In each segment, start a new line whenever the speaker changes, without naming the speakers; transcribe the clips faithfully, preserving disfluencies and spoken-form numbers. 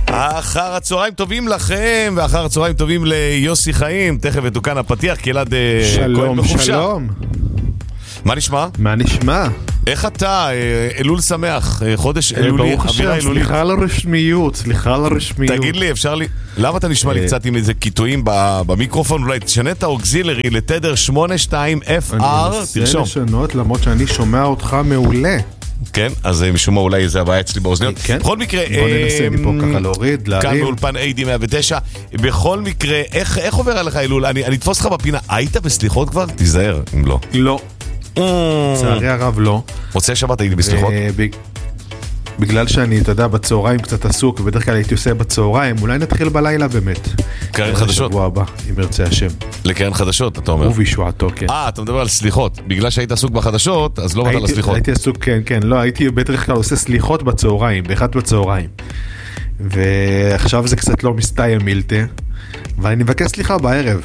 אחר הצהריים טובים לכם, ואחר הצהריים טובים ליוסי חיים. תכף יתוקן הפתיח, כי ילד
שלום, שלום.
מה נשמע?
מה נשמע?
איך אתה? אלול שמח, חודש אלולי,
ברוך השם, סליחה על הרשמיות, סליחה על הרשמיות.
תגיד לי, אפשר לי, למה אתה נשמע לי קצת עם איזה קיטויים במיקרופון? אולי תשנה את האוקזילרי לתדר שמונה שתיים אף אר,
תרשום. אני מנסה לשנות, למרות שאני שומע אותך מעולה.
כן, אז משום מה אולי זה הבעיה אצלי באוזניות. בכל מקרה,
בוא ננסה מפה ככה להוריד, להרים.
כאן באולפן איי די מאה ותשע. בכל מקרה, איך עובר עליך אלול? אני אתפוס לך בפינה. היית בסליחות כבר? תיזהר אם לא.
לא. צערי הרב לא.
רוצה שבת הייתי בסליחות?
בגלל שאני, אתה יודע, בצהריים קצת עסוק, ובדרך כלל הייתי עושה בצהריים, אולי נתחיל בלילה באמת.
קרן חדשות?
שבוע הבא, אם ירצה השם.
לקרן חדשות, אתה אומר?
ובישועתו, כן.
אה, אתה מדבר על סליחות. בגלל שהיית עסוק בחדשות, אז לא באת על הסליחות.
הייתי עסוק, כן, כן. לא, הייתי בדרך כלל עושה סליחות בצהריים, באחת בצהריים. ועכשיו זה קצת לא מסתיים מילתה, ואני מבקש סליחה בערב.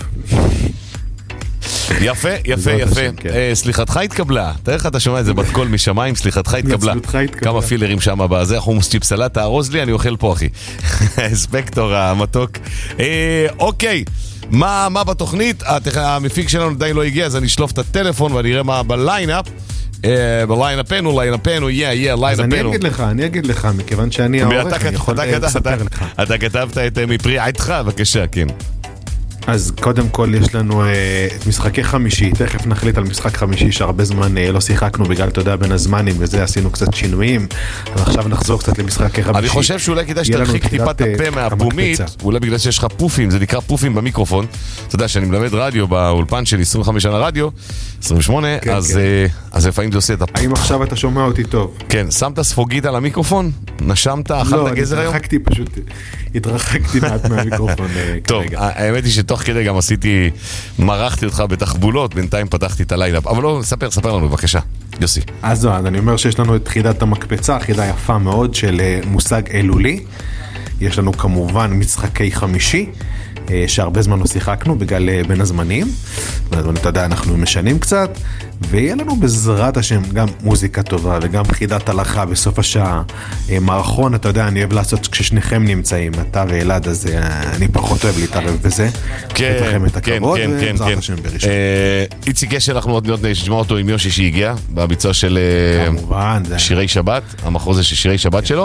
יפה, יפה, יפה. סליחתך התקבלה. תראה איך אתה שומע את זה בת קול משמיים, סליחתך התקבלה. כמה פילרים שם בזה, חומוס צ'יפסלט, תארוז לי, אני אוכל פה אחי. ספקטור המתוק. אוקיי, מה בתוכנית? המפיק שלנו עדיין לא הגיע, אז אני אשלוף את הטלפון ואני אראה מה בליינאפ. בליינאפנו, ליינאפנו, יא, יא, ליינאפנו.
אז אני אגיד לך, אני אגיד לך, מכיוון שאני העורך, אני יכול לספר לך.
אתה כתבת את מפרי עיתך, בבקשה, כן.
אז קודם כל יש לנו את משחקי חמישי, תכף נחליט על משחק חמישי שהרבה זמן לא שיחקנו בגלל, אתה יודע, בין הזמנים וזה, עשינו קצת שינויים, ועכשיו נחזור קצת למשחקי חמישי.
אני חושב שאולי כדאי שתרחיק טיפת הפה מהפומית, אולי בגלל שיש לך פופים, זה נקרא פופים במיקרופון, אתה יודע שאני מלמד רדיו באולפן שלי עשרים וחמש שנה רדיו, עשרים ושמונה, אז לפעמים זה עושה את הפופ.
האם עכשיו אתה שומע אותי טוב?
כן, שמת ספוגית על המיקרופון? נשמת, אכלת גזר היום?
לא, התרחקתי פשוט, התרחקתי מעט מהמיקרופון כרגע.
האמת היא שתוך כדי גם עשיתי, מרחתי אותך בתחבולות, בינתיים פתחתי את הלילה, אבל לא, ספר, ספר לנו, בבקשה, יוסי.
אז זו, אני אומר שיש לנו את חידת המקפצה, חידה יפה מאוד של מושג אלולי. יש לנו כמובן משחקי חמישי, שהרבה זמן לא שיחקנו בגלל בין הזמנים, ואתה יודע, אנחנו משנים קצת, ויהיה לנו בעזרת השם גם מוזיקה טובה וגם חידת הלכה בסוף השעה. מערכון, אתה יודע, אני אוהב לעשות כששניכם נמצאים, אתה ואלעד, אז אני פחות אוהב להתערב בזה.
כן, כן, כן, כן. איציק יש שאנחנו עוד נשמע אותו עם יושי שהגיע, בביצוע של שירי שבת, המחוז זה של שירי שבת שלו.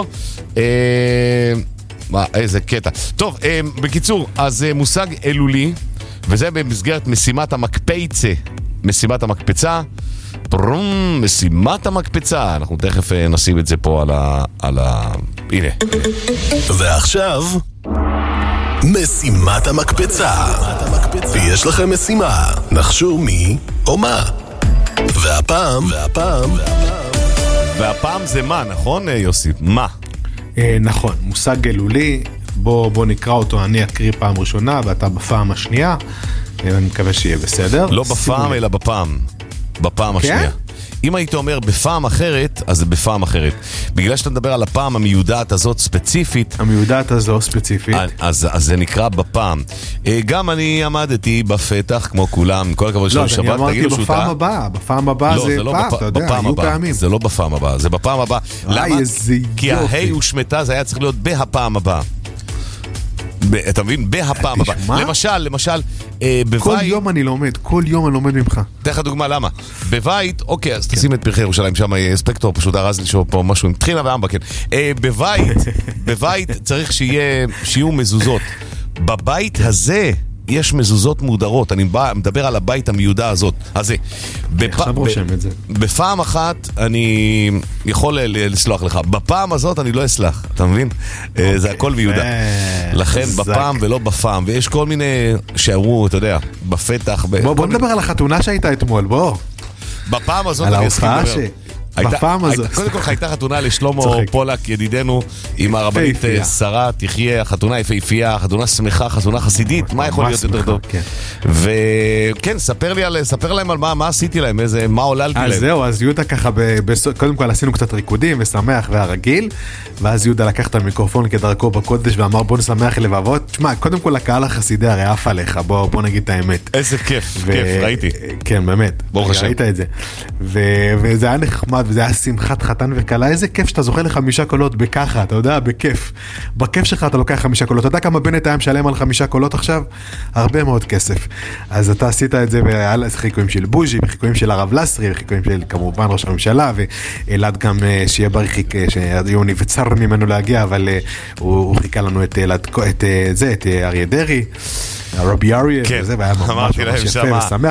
מה, איזה קטע. טוב, אה, בקיצור, אז אה, מושג אלולי, וזה במסגרת משימת המקפצה. משימת המקפצה. פרום, משימת המקפצה. אנחנו תכף אה, נשים את זה פה על ה... על ה... הנה.
ועכשיו, משימת המקפצה. יש לכם משימה. נחשו מי או מה. והפעם, והפעם,
והפעם זה מה, נכון, יוסי? מה?
נכון, מושג אלולי, בוא, בוא נקרא אותו, אני אקריא פעם ראשונה ואתה בפעם השנייה, אני מקווה שיהיה בסדר.
לא בפעם אלא בפעם, בפעם השנייה. אם היית אומר בפעם אחרת, אז זה בפעם אחרת. בגלל שאתה מדבר על הפעם המיודעת הזאת ספציפית,
המיודעת הזו ספציפית,
אז, אז זה נקרא בפעם. גם אני עמדתי בפתח כמו כולם, כל הכבוד שלנו שבת.
לא, אני אמרתי בפעם הבאה, בפעם הבאה
לא,
זה,
זה לא
פעם,
בפ...
אתה יודע,
בפעם
היו
הבא.
פעמים.
זה לא בפעם הבאה, זה בפעם הבאה. למה? כי ההי ושמתה זה היה צריך להיות בהפעם הבאה. אתה מבין? בהפעם הבאה. למשל, למשל, בבית...
כל יום אני לומד, כל יום אני לומד ממך.
תן לך דוגמה, למה? בבית, אוקיי, אז תשים את פרחי ירושלים, שם ספקטור פשוט הרז לי פה משהו עם תחילה ואמבה, כן. בבית, בבית צריך שיהיו מזוזות. בבית הזה... יש מזוזות מודרות, אני מדבר על הבית המיודע הזאת. אז זה,
עכשיו רושם את זה.
בפעם אחת אני יכול לסלוח לך, בפעם הזאת אני לא אסלח, אתה מבין? זה הכל מיודע. לכן בפעם ולא בפעם, ויש כל מיני שערו, אתה יודע, בפתח.
בוא נדבר על החתונה שהייתה אתמול, בוא.
בפעם הזאת אני אסכים לדבר.
בפעם הזאת.
קודם כל הייתה חתונה לשלמה פולק ידידנו עם הרבנית שרה תחיה, חתונה יפהפייה, חתונה שמחה, חתונה חסידית, מה יכול להיות יותר טוב? וכן, ספר לי, ספר להם על מה עשיתי להם, מה עוללתי להם.
אז זהו, אז יהודה ככה, קודם כל עשינו קצת ריקודים ושמח והרגיל, ואז יהודה לקח את המיקרופון כדרכו בקודש ואמר בוא נשמח לבבות. תשמע, קודם כל הקהל החסידי הרי עף עליך, בוא נגיד את האמת.
איזה כיף, כיף, ראיתי.
כן, באמת.
ברוך השם.
ראית את זה. וזה היה נחמד וזה היה שמחת חתן וקלה, איזה כיף שאתה זוכה לחמישה קולות בככה, אתה יודע, בכיף. בכיף שלך אתה לוקח חמישה קולות, אתה יודע כמה בנט היה משלם על חמישה קולות עכשיו? הרבה מאוד כסף. אז אתה עשית את זה בחיקויים של בוז'י, בחיקויים של הרב לסרי, בחיקויים של כמובן ראש הממשלה, ואלעד גם שיהיה בריחיק, שהיו נבצר ממנו להגיע, אבל הוא חיכה לנו את זה, את אריה דרי, רבי אריה, וזה, והיה ממש ממש יפה ושמח.